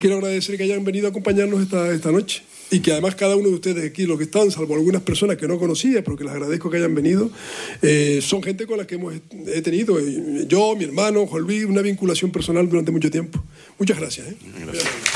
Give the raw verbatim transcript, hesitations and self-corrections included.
Quiero agradecer que hayan venido a acompañarnos esta, esta noche y que además cada uno de ustedes aquí, los que están, salvo algunas personas que no conocía, pero que les agradezco que hayan venido, eh, son gente con la que hemos he tenido, yo, mi hermano, Juan Luis, una vinculación personal durante mucho tiempo. Muchas gracias. ¿eh? Gracias.